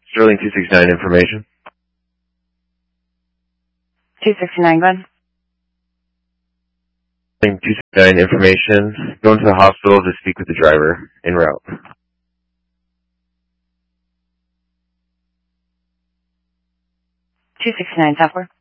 Sterling 269 information. 269, go ahead. Sterling 269 information. Going to the hospital to speak with the driver. En route. 269, software.